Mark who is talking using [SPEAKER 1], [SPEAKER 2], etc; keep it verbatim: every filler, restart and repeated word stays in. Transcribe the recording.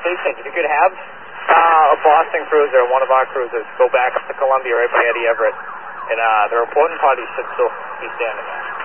[SPEAKER 1] station. If you could have uh, a Boston cruiser, one of our cruisers, go back up to Columbia right by Eddie Everett. And uh, the reporting party should still be standing there.